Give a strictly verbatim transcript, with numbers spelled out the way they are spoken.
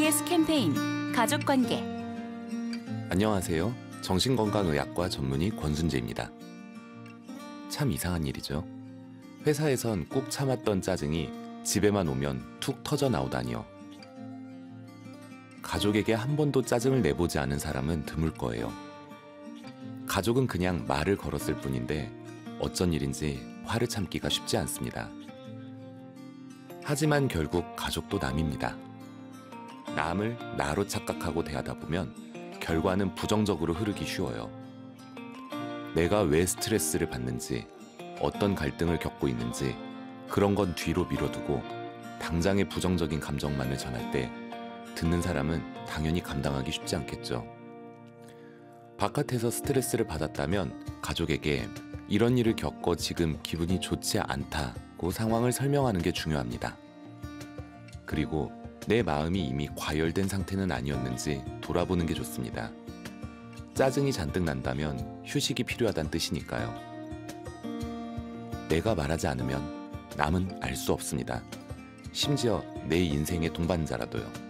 케이비에스 캠페인 가족관계. 안녕하세요. 정신건강의학과 전문의 권순재입니다. 참 이상한 일이죠. 회사에선 꾹 참았던 짜증이 집에만 오면 툭 터져 나오다니요. 가족에게 한 번도 짜증을 내보지 않은 사람은 드물 거예요. 가족은 그냥 말을 걸었을 뿐인데 어쩐 일인지 화를 참기가 쉽지 않습니다. 하지만 결국 가족도 남입니다. 남을 나로 착각하고 대하다 보면 결과는 부정적으로 흐르기 쉬워요. 내가 왜 스트레스를 받는지, 어떤 갈등을 겪고 있는지 그런 건 뒤로 미뤄두고 당장의 부정적인 감정만을 전할 때 듣는 사람은 당연히 감당하기 쉽지 않겠죠. 바깥에서 스트레스를 받았다면 가족에게 이런 일을 겪어 지금 기분이 좋지 않다고 상황을 설명하는 게 중요합니다. 그리고 내 마음이 이미 과열된 상태는 아니었는지 돌아보는 게 좋습니다. 짜증이 잔뜩 난다면 휴식이 필요하다는 뜻이니까요. 내가 말하지 않으면 남은 알 수 없습니다. 심지어 내 인생의 동반자라도요.